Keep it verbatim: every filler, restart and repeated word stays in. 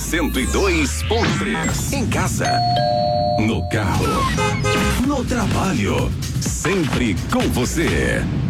cento e dois ponto três. Em casa, no carro, no trabalho, sempre com você.